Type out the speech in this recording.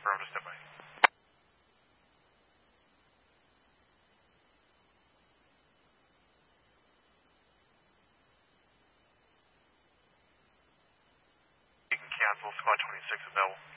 Affirmative, stand by. You can cancel, squad 26 available.